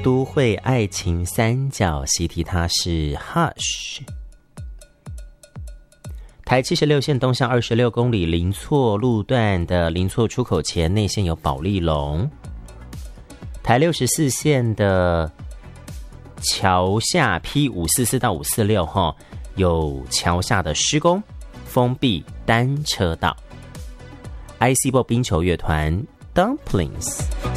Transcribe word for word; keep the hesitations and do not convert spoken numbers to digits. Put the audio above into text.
都会爱情三角习题，它是 Hush。台七十六线东向二十六公里林厝路段的林厝出口前内线有保利龙。台六十四线的桥下 P 五四四到五四六哈，有桥下的施工，封闭单车道。I C 波冰球乐团 Dumplings。